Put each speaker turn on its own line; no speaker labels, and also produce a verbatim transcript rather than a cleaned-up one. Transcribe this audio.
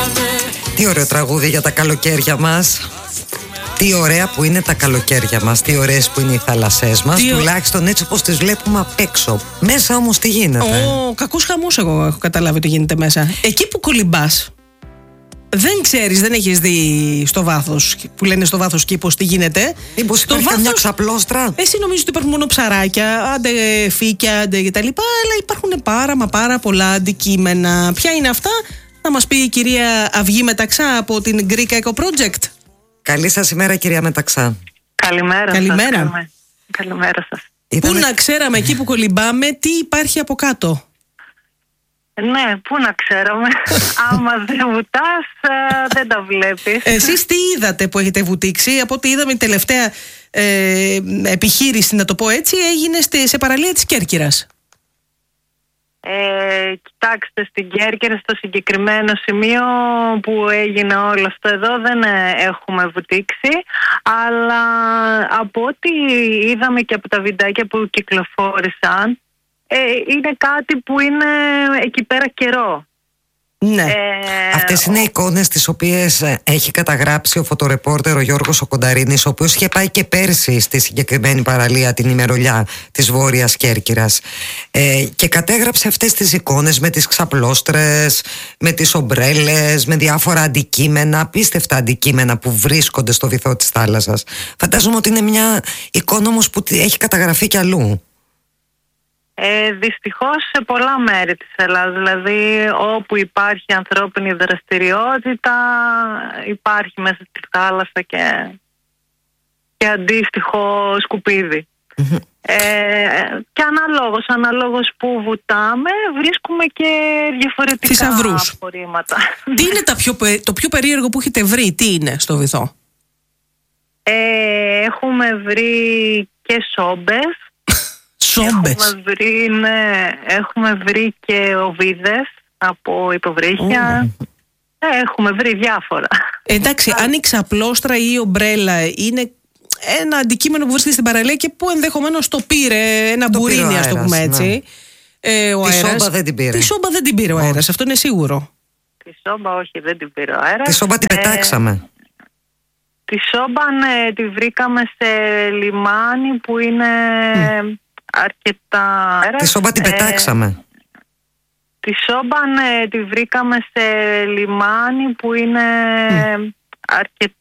Τι ωραίο τραγούδι για τα καλοκαίρια μας. Τι ωραία που είναι τα καλοκαίρια μας. Τι ωραίες που είναι οι θάλασσές μας. Τι... Τουλάχιστον έτσι όπως τις βλέπουμε απ' έξω. Μέσα όμως τι γίνεται?
Ο κακός χαμός, εγώ έχω καταλάβει τι γίνεται μέσα. Εκεί που κολυμπάς, δεν ξέρεις, δεν έχεις δει στο βάθος, που λένε στο βάθος κήπος, τι γίνεται.
Μήπως υπάρχει βάθος... καμιά ξαπλώστρα?
Εσύ νομίζεις ότι υπάρχουν μόνο ψαράκια, άντε φύκια, άντε κτλ. Αλλά υπάρχουν πάρα μα πάρα πολλά αντικείμενα. Ποια είναι αυτά? Θα μας πει η κυρία Αυγή Μεταξά από την Greek Eco Project.
Καλή σας ημέρα, κυρία Μεταξά.
Καλημέρα.
Καλημέρα.
Σας. Καλημέρα. Καλημέρα σας.
Πού να ξέραμε εκεί που κολυμπάμε τι υπάρχει από κάτω?
Ναι, πού να ξέραμε. Άμα δεν βουτάς, δεν τα βλέπεις.
Εσείς τι είδατε που έχετε βουτήξει? Από ό,τι είδαμε η τελευταία ε, επιχείρηση, να το πω έτσι, έγινε στη, σε παραλία της Κέρκυρας.
Ε, κοιτάξτε, στην Κέρκυρα, στο συγκεκριμένο σημείο που έγινε όλο αυτό εδώ, δεν έχουμε βουτήξει, αλλά από ό,τι είδαμε και από τα βιντεάκια που κυκλοφόρησαν, ε, είναι κάτι που είναι εκεί πέρα καιρό.
Ναι. Ε, Αυτές είναι οι εικόνες τις οποίες έχει καταγράψει ο φωτορεπόρτερ ο Γιώργος ο Κονταρίνης, ο οποίος είχε πάει και πέρσι στη συγκεκριμένη παραλία, την ημερολιά της Βόρειας Κέρκυρας, ε, και κατέγραψε αυτές τις εικόνες με τις ξαπλώστρες, με τις ομπρέλες, με διάφορα αντικείμενα, απίστευτα αντικείμενα που βρίσκονται στο βυθό της θάλασσας. Φαντάζομαι ότι είναι μια εικόνα όμως που έχει καταγραφεί κι αλλού.
Ε, δυστυχώς σε πολλά μέρη της Ελλάδας, δηλαδή όπου υπάρχει ανθρώπινη δραστηριότητα υπάρχει μέσα στη θάλασσα και, και αντίστοιχο σκουπίδι. Mm-hmm. ε, και αναλόγως, αναλόγως που βουτάμε βρίσκουμε και διαφορετικά απορρίμματα.
Τι είναι τα πιο, το πιο περίεργο που έχετε βρει? Τι είναι στο βυθό?
Ε, έχουμε βρει και σόμπες.
Σόμπες.
Έχουμε βρει, ναι, έχουμε βρει και οβίδες από υποβρύχια. Mm. Έχουμε βρει διάφορα.
Εντάξει, αν η ξαπλώστρα ή η ομπρέλα είναι ένα αντικείμενο που βρίσκεται στην παραλία και που ενδεχομένως το πήρε ένα το μπουρίνι, ας το πούμε έτσι. Ναι. Ε, ο
τη
αέρας,
σόμπα δεν την πήρε.
Τη σόμπα δεν την πήρε ο αέρας, αυτό είναι σίγουρο.
Τη σόμπα όχι, δεν την πήρε ο αέρας.
Τη σόμπα την πετάξαμε. Ε,
τη σόμπα, ναι, τη βρήκαμε σε λιμάνι που είναι... Mm. αρκετά...
Τη σόμπα την πετάξαμε. Ε,
τη σόμπα, ναι, τη βρήκαμε σε λιμάνι που είναι mm. αρκετά...